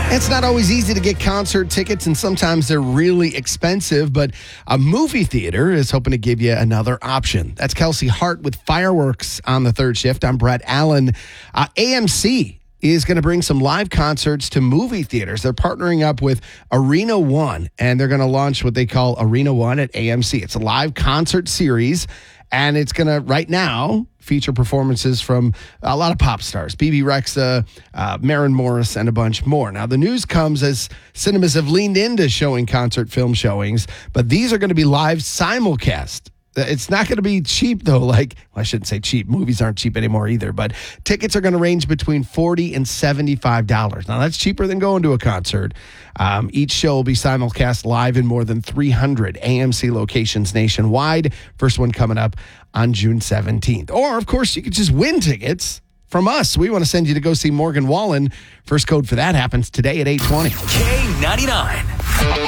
It's not always easy to get concert tickets, and sometimes they're really expensive, but a movie theater is hoping to give you another option. That's Kelsey Hart with Fireworks on the third shift. I'm Brett Allen. AMC is going to bring some live concerts to movie theaters. They're partnering up with Arena One, and they're going to launch what they call Arena One at AMC. It's a live concert series, and it's going to, right now, feature performances from a lot of pop stars, Bebe Rexha, Maren Morris, and a bunch more. Now, the news comes as cinemas have leaned into showing concert film showings, but these are going to be live simulcast. It's not going to be cheap, though. I shouldn't say cheap. Movies aren't cheap anymore either, but tickets are going to range between $40 and $75. Now, that's cheaper than going to a concert. Each show will be simulcast live in more than 300 AMC locations nationwide. First one coming up on June 17th. Or, of course, you could just win tickets from us. We want to send you to go see Morgan Wallen. First code for that happens today at 8:20. K99.